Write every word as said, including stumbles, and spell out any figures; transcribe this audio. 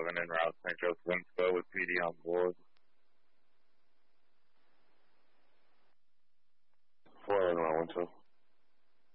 seven en route, Saint Joseph Winslow with P D on board. four eleven, Winslow.